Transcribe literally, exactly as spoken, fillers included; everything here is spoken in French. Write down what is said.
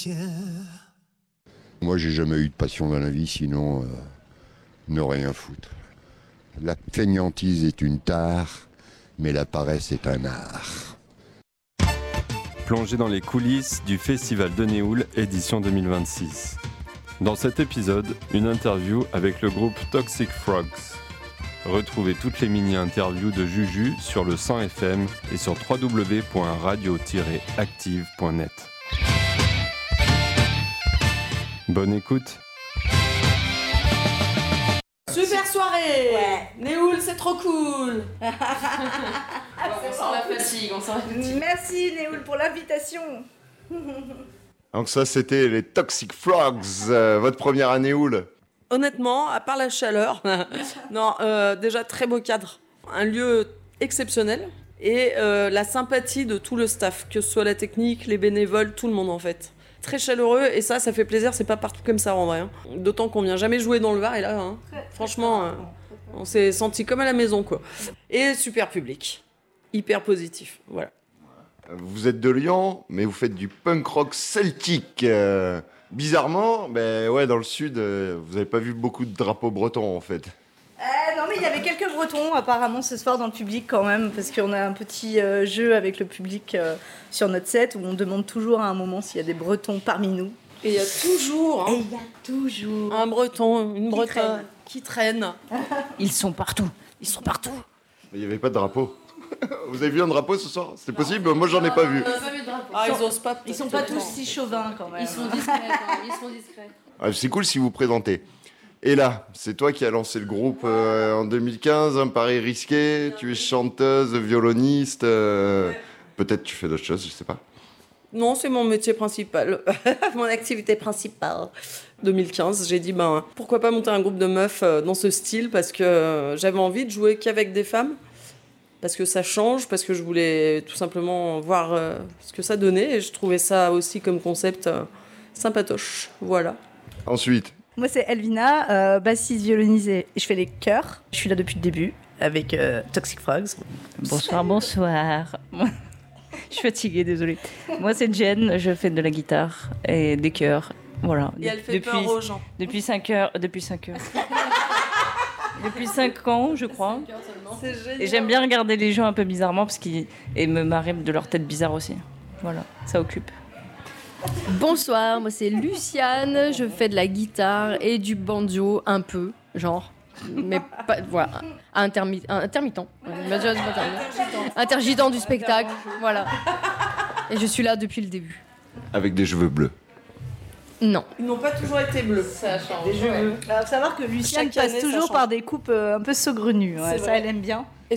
cimetière. Moi, j'ai jamais eu de passion dans la vie, sinon euh, ne rien foutre. La fainéantise est une tare, mais la paresse est un art. Plongez dans les coulisses du Festival de Néoul, édition deux mille vingt-six. Dans cet épisode, une interview avec le groupe Toxic Frogs. Retrouvez toutes les mini-interviews de Juju sur le cent F M et sur w w w point radio tiret active point net. Bonne écoute. Super soirée. Ouais. Néoul, c'est trop cool. on sent la fatigue, on sent la fatigue. Merci Néoul pour l'invitation. Donc ça, c'était les Toxic Frogs, euh, votre première année Néoul. Honnêtement, à part la chaleur, non, euh, déjà très beau cadre, un lieu exceptionnel et euh, la sympathie de tout le staff, que ce soit la technique, les bénévoles, tout le monde en fait. Très chaleureux et ça, ça fait plaisir, c'est pas partout comme ça en vrai. Hein. D'autant qu'on vient jamais jouer dans le Var et là, hein, franchement, euh, on s'est senti comme à la maison quoi. Et super public, hyper positif, voilà. Vous êtes de Lyon, mais vous faites du punk rock celtique. Euh, bizarrement, ben ouais, dans le sud, euh, vous n'avez pas vu beaucoup de drapeaux bretons en fait. Euh, non mais il y avait quelques Bretons apparemment ce soir dans le public quand même, parce qu'on a un petit euh, jeu avec le public euh, sur notre set où on demande toujours à un moment s'il y a des Bretons parmi nous. Et il y a toujours, hein, Et il y a toujours un Breton, une Qui Bretonne traîne. qui traîne. Ils sont partout. Ils sont partout. Mais il n'y avait pas de drapeau. Vous avez vu un drapeau ce soir? C'était possible? Moi, j'en ai pas vu. On a pas vu de drapeau. Ah, ils, ils sont, osent pas. ils sont pas tous si chauvins quand même. Ils sont discrets quand même, ils sont discrets. Ah, c'est cool si vous présentez. Et là, c'est toi qui as lancé le groupe euh, en deux mille quinze, un pari risqué. Tu es chanteuse, violoniste. euh, Peut-être tu fais d'autres choses, je sais pas. Non, c'est mon métier principal, mon activité principale. deux mille quinze, j'ai dit ben pourquoi pas monter un groupe de meufs euh, dans ce style parce que euh, j'avais envie de jouer qu'avec des femmes, parce que ça change, parce que je voulais tout simplement voir euh, ce que ça donnait et je trouvais ça aussi comme concept euh, sympatoche. Voilà. Ensuite, Moi c'est Elvina, euh, bassiste, violoniste et je fais les chœurs. Je suis là depuis le début avec euh, Toxic Frogs. Bonsoir, bonsoir. Je suis fatiguée, désolée. Moi, c'est Jen, je fais de la guitare et des chœurs. Voilà. Et elle fait depuis, peur aux gens. Depuis cinq heures. Depuis cinq heures. Depuis cinq ans, je crois. C'est génial. Et j'aime bien regarder les gens un peu bizarrement parce qu'ils et me marrer de leur tête bizarre aussi. Voilà, ça occupe. Bonsoir, moi c'est Luciane, je fais de la guitare et du banjo un peu, genre. Mais pas, voilà, intermi- intermittent. Intergitant du spectacle, voilà. Et je suis là depuis le début. avec des cheveux bleus. Non. Ils n'ont pas toujours été bleus. Ça change. Il faut savoir que Luciane Chaque année, passe ça toujours change. par des coupes euh, un peu saugrenues. Ouais, C'est ça, vrai. elle aime bien.